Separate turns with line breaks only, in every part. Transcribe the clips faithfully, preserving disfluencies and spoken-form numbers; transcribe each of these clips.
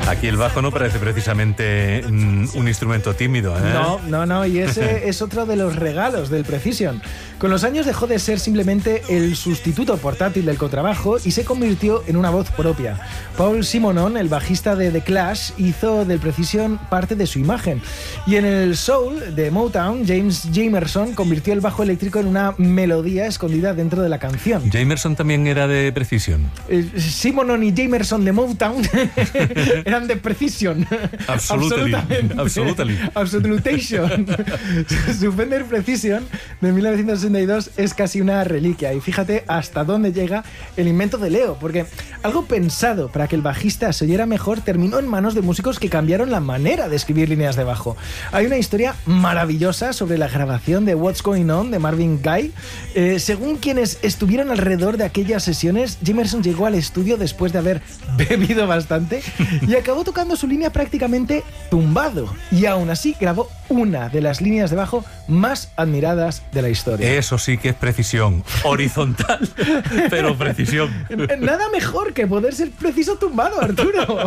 Aquí el bajo no parece precisamente mm, un instrumento tímido, ¿eh?
No, no, no, y ese es otro de los regalos del Precision. Con los años dejó de ser simplemente el sustituto portátil del contrabajo y se convirtió en una voz propia. Paul Simonon, el bajista de The Clash, hizo del Precision parte de su imagen. Y en el soul de Motown, James Jamerson convirtió el bajo eléctrico en una melodía escondida dentro de la canción.
Jamerson también era de Precision.
Eh, Simonon y Jamerson de Motown eran de Precision.
Absolutely. Absolutely.
Absolutation. Su Fender Precision de mil novecientos sesenta y dos es casi una reliquia. Y fíjate hasta dónde llega el invento de Leo, porque algo pensado para que el bajista se oyera mejor terminó en manos de músicos que cambiaron la manera de escribir líneas de bajo. Hay una historia maravillosa sobre la grabación de What's Going On de Marvin Gaye. Eh, según quienes estuvieron alrededor de aquellas sesiones, Jamerson llegó al estudio después de haber bebido bastante y acabó tocando su línea prácticamente tumbado. Y aún así grabó una de las líneas de bajo más admiradas de la historia.
Eso sí que es precisión. Horizontal, pero precisión.
Nada mejor que poder ser preciso tumbado, Arturo.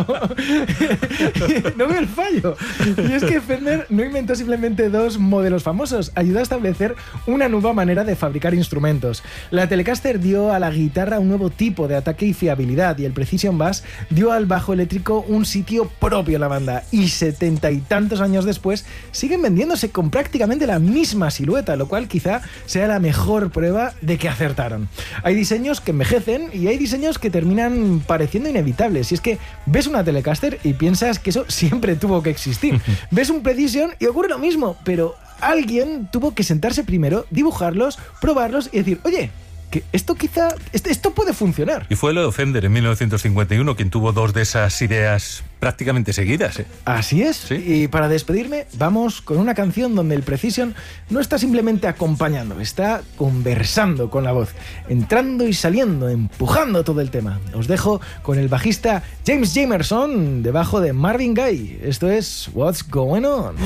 No veo el fallo. Y es que Fender no inventó simplemente dos modelos famosos, ayudó a establecer una nueva manera de fabricar instrumentos. La Telecaster dio a la guitarra un nuevo tipo de ataque y fiabilidad, y el Precision Bass dio al bajo eléctrico un sitio propio en la banda. Y setenta y tantos años después siguen vendiéndose con prácticamente la misma silueta, lo cual quizá sea la mejor prueba de que acertaron. Hay diseños que envejecen y hay diseños que terminan pareciendo inevitables. Y es que ves una Telecaster y piensas que eso siempre tuvo que existir. Ves un Precision y ocurre lo mismo, pero alguien tuvo que sentarse primero, dibujarlos, probarlos y decir, oye, que esto quizá, esto puede funcionar.
Y fue Leo Fender en mil novecientos cincuenta y uno quien tuvo dos de esas ideas prácticamente seguidas, ¿eh?
Así es.
¿Sí?
Y para despedirme, vamos con una canción donde el Precision no está simplemente acompañando, está conversando con la voz, entrando y saliendo, empujando todo el tema. Os dejo con el bajista James Jamerson debajo de Marvin Gaye. Esto es What's Going On.